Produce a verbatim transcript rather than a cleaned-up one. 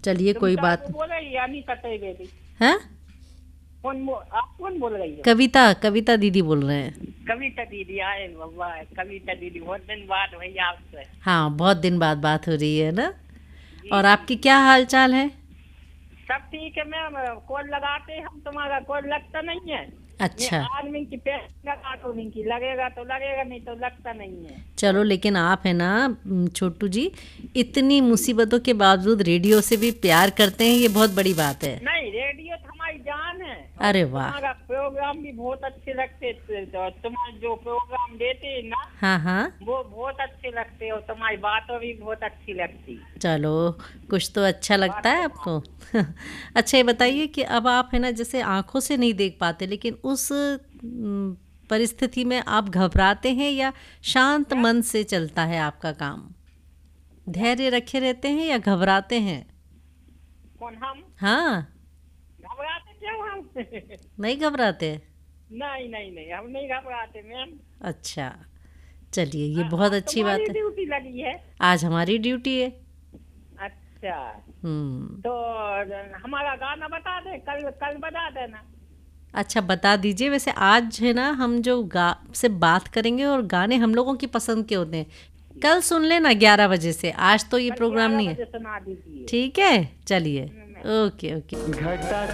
चलिए कोई बात बोल रही है अनीता त्रिवेदी। है। कौन बो, आप कौन बोल रही हो? कविता कविता दीदी बोल रहे हैं। कविता दीदी आए बाबा, कविता दीदी बहुत दिन बाद भैया आपसे। हाँ, बहुत दिन बाद बात हो रही है ना। जी, और आपकी क्या हाल चाल है? सब ठीक है मैम। कॉल लगाते हम, तुम्हारा कॉल लगता नहीं है। अच्छा, आदमी की पैर लगा तो नहीं की लगेगा तो लगेगा, नहीं तो लगता नहीं है। चलो लेकिन आप है ना छोटू जी, इतनी मुसीबतों के बावजूद रेडियो से भी प्यार करते हैं, ये बहुत बड़ी बात है। नहीं, रेडियो तो हमारी जान है। अरे वाह। तुम्हारा प्रोग्राम भी बहुत अच्छे लगते थे, तो तुम्हारे जो प्रोग्राम देते हैं ना, हाँ हाँ, वो बहुत अच्छे लगते और तुम्हारी बातें भी बहुत अच्छी लगती। चलो कुछ तो अच्छा लगता है आपको। अच्छा ये बताइए कि अब आप है ना जैसे आंखों से नहीं देख पाते, लेकिन उस म, परिस्थिति में आप घबराते हैं या शांत मन से चलता है आपका काम? धैर्य रखे रहते हैं या घबराते हैं? कौन हम? हाँ। घबराते क्यों हम? नहीं घबराते? नहीं नहीं नहीं, हम नहीं घबराते मैम। अच्छा, चलिए ये बहुत अच्छी बात है। ड्यूटी लगी है आज हमारी ड्यूटी है। अच्छा, हम्म। तो हमारा गाना बता दे, कल कल बता देना। अच्छा बता दीजिए। वैसे आज है ना हम जो गा से बात करेंगे और गाने हम लोगों की पसंद के होते हैं, कल सुन लेना ग्यारह बजे से। आज तो ये प्रोग्राम नहीं है। सुना दीजिए। ठीक है, चलिए। Okay okay.